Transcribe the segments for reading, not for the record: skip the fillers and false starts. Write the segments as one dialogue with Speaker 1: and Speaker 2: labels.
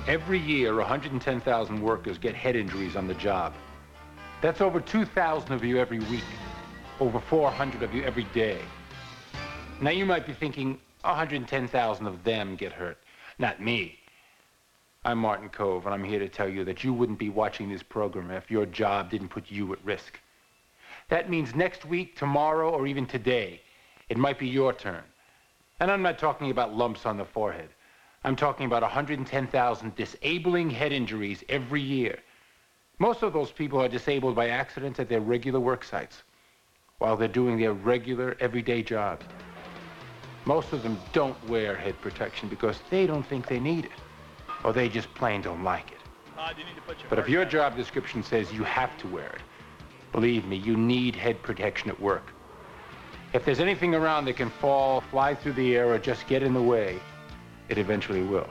Speaker 1: Every year, 110,000 workers get head injuries on the job. That's over 2,000 of you every week, over 400 of you every day. Now you might be thinking, 110,000 of them get hurt, not me. I'm Martin Kove, and I'm here to tell you that you wouldn't be watching this program if your job didn't put you at risk. That means next week, tomorrow, or even today, it might be your turn. And I'm not talking about lumps on the forehead. I'm talking about 110,000 disabling head injuries every year. Most of those people are disabled by accidents at their regular work sites, while they're doing their regular, everyday jobs. Most of them don't wear head protection because they don't think they need it, or they just plain don't like it. But if your job description says you have to wear it, believe me, you need head protection at work. If there's anything around that can fall, fly through the air, or just get in the way, it eventually will.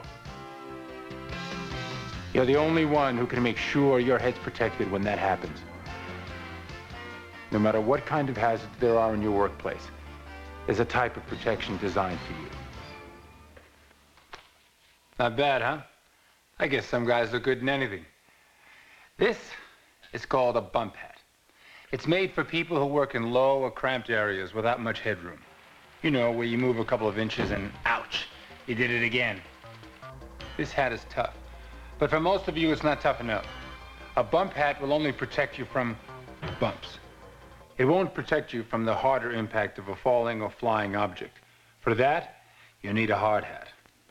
Speaker 1: You're the only one who can make sure your head's protected when that happens. No matter what kind of hazards there are in your workplace, there's a type of protection designed for you. Not bad, huh? I guess some guys look good in anything. This is called a bump hat. It's made for people who work in low or cramped areas without much headroom. You know, where you move a couple of inches and ouch, you did it again. This hat is tough, but for most of you, it's not tough enough. A bump hat will only protect you from bumps. It won't protect you from the harder impact of a falling or flying object. For that, you need a hard hat.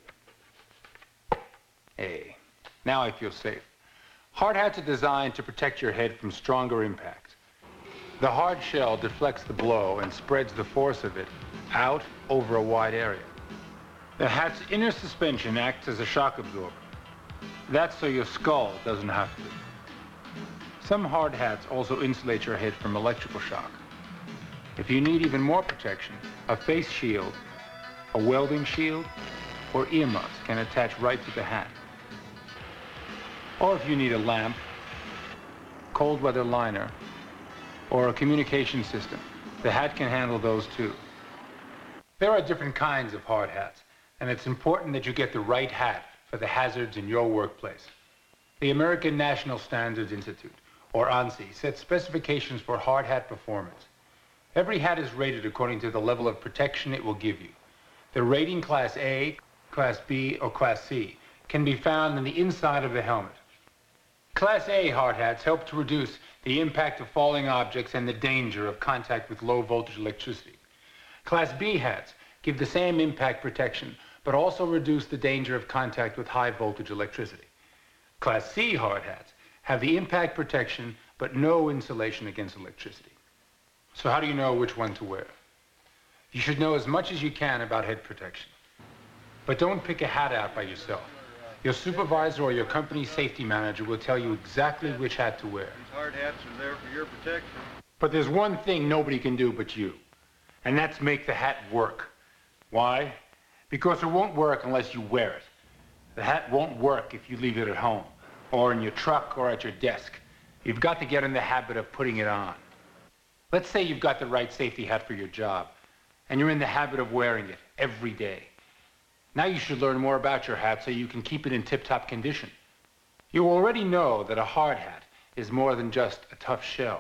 Speaker 1: Hey, now I feel safe. Hard hats are designed to protect your head from stronger impacts. The hard shell deflects the blow and spreads the force of it out over a wide area. The hat's inner suspension acts as a shock absorber. That's so your skull doesn't have to. Some hard hats also insulate your head from electrical shock. If you need even more protection, a face shield, a welding shield, or earmuffs can attach right to the hat. Or if you need a lamp, cold weather liner, or a communication system, the hat can handle those too. There are different kinds of hard hats, and it's important that you get the right hat for the hazards in your workplace. The American National Standards Institute, or ANSI, sets specifications for hard hat performance. Every hat is rated according to the level of protection it will give you. The rating Class A, Class B, or Class C can be found in the inside of the helmet. Class A hard hats help to reduce the impact of falling objects and the danger of contact with low voltage electricity. Class B hats give the same impact protection, but also reduce the danger of contact with high voltage electricity. Class C hard hats have the impact protection, but no insulation against electricity. So how do you know which one to wear? You should know as much as you can about head protection. But don't pick a hat out by yourself. Your supervisor or your company's safety manager will tell you exactly which hat to wear.
Speaker 2: These hard hats are there for your protection.
Speaker 1: But there's one thing nobody can do but you, and that's make the hat work. Why? Because it won't work unless you wear it. The hat won't work if you leave it at home, or in your truck, or at your desk. You've got to get in the habit of putting it on. Let's say you've got the right safety hat for your job, and you're in the habit of wearing it every day. Now you should learn more about your hat so you can keep it in tip-top condition. You already know that a hard hat is more than just a tough shell.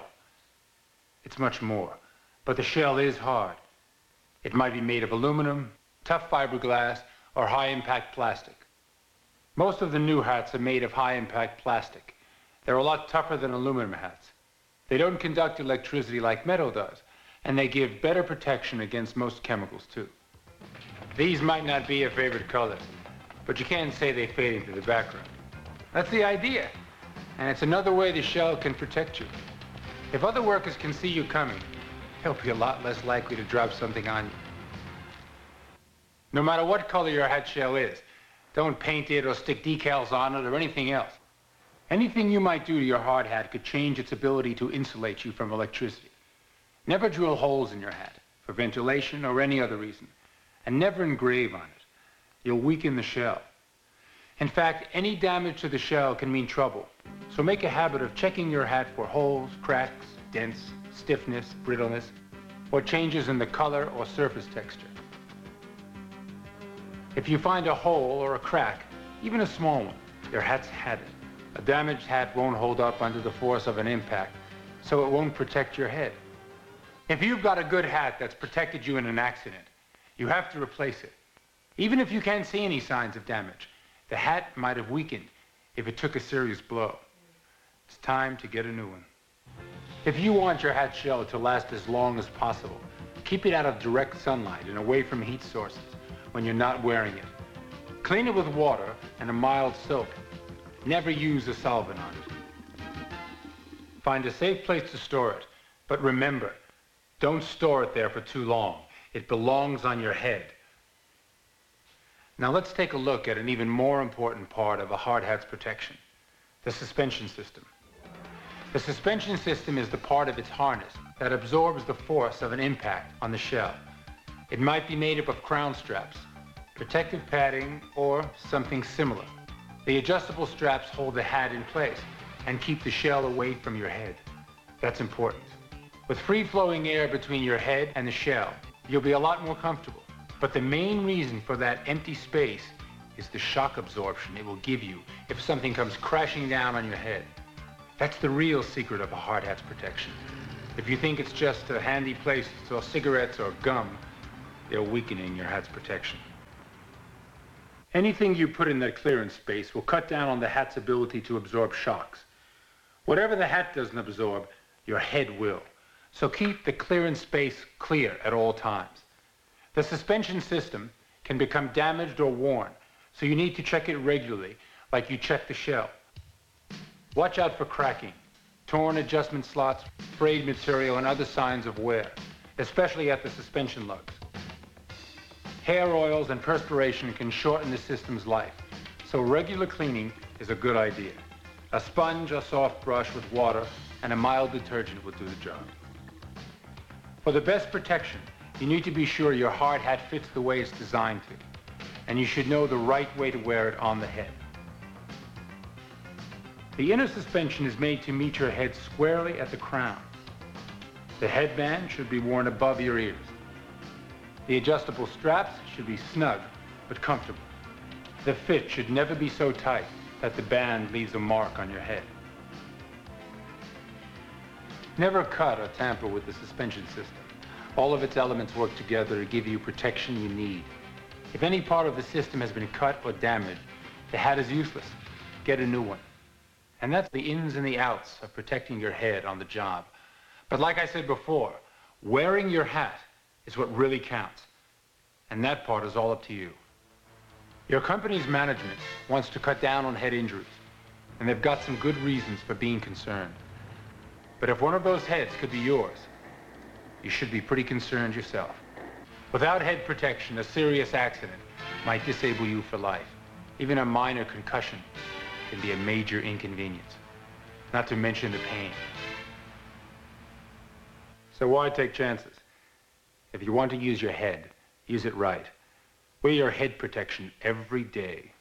Speaker 1: It's much more, but the shell is hard. It might be made of aluminum, tough fiberglass, or high-impact plastic. Most of the new hats are made of high-impact plastic. They're a lot tougher than aluminum hats. They don't conduct electricity like metal does, and they give better protection against most chemicals, too. These might not be your favorite colors, but you can't say they fade into the background. That's the idea, and it's another way the shell can protect you. If other workers can see you coming, they'll be a lot less likely to drop something on you. No matter what color your hat shell is, don't paint it or stick decals on it or anything else. Anything you might do to your hard hat could change its ability to insulate you from electricity. Never drill holes in your hat for ventilation or any other reason, and never engrave on it. You'll weaken the shell. In fact, any damage to the shell can mean trouble, so make a habit of checking your hat for holes, cracks, dents, stiffness, brittleness, or changes in the color or surface texture. If you find a hole or a crack, even a small one, Your hat's had it. A damaged hat won't hold up under the force of an impact, so it won't protect your head. If you've got a good hat that's protected you in an accident, you have to replace it. Even if you can't see any signs of damage, the hat might have weakened if it took a serious blow. It's time to get a new one. If you want your hat shell to last as long as possible, keep it out of direct sunlight and away from heat sources when you're not wearing it. Clean it with water and a mild soap. Never use a solvent on it. Find a safe place to store it, but remember, don't store it there for too long. It belongs on your head. Now let's take a look at an even more important part of a hard hat's protection, the suspension system. The suspension system is the part of its harness that absorbs the force of an impact on the shell. It might be made up of crown straps, protective padding, or something similar. The adjustable straps hold the hat in place and keep the shell away from your head. That's important. With free-flowing air between your head and the shell, you'll be a lot more comfortable. But the main reason for that empty space is the shock absorption it will give you if something comes crashing down on your head. That's the real secret of a hard hat's protection. If you think it's just a handy place to sell cigarettes or gum, you're weakening your hat's protection. Anything you put in that clearance space will cut down on the hat's ability to absorb shocks. Whatever the hat doesn't absorb, your head will. So keep the clearance space clear at all times. The suspension system can become damaged or worn, so you need to check it regularly, like you check the shell. Watch out for cracking, torn adjustment slots, frayed material, and other signs of wear, especially at the suspension lugs. Hair oils and perspiration can shorten the system's life, so regular cleaning is a good idea. A sponge or soft brush with water and a mild detergent will do the job. For the best protection, you need to be sure your hard hat fits the way it's designed to, and you should know the right way to wear it on the head. The inner suspension is made to meet your head squarely at the crown. The headband should be worn above your ears. The adjustable straps should be snug but comfortable. The fit should never be so tight that the band leaves a mark on your head. Never cut or tamper with the suspension system. All of its elements work together to give you protection you need. If any part of the system has been cut or damaged, the hat is useless. Get a new one. And that's the ins and the outs of protecting your head on the job. But like I said before, wearing your hat is what really counts. And that part is all up to you. Your company's management wants to cut down on head injuries, and they've got some good reasons for being concerned. But if one of those heads could be yours, you should be pretty concerned yourself. Without head protection, a serious accident might disable you for life. Even a minor concussion can be a major inconvenience, not to mention the pain. So why take chances? If you want to use your head, use it right. Wear your head protection every day.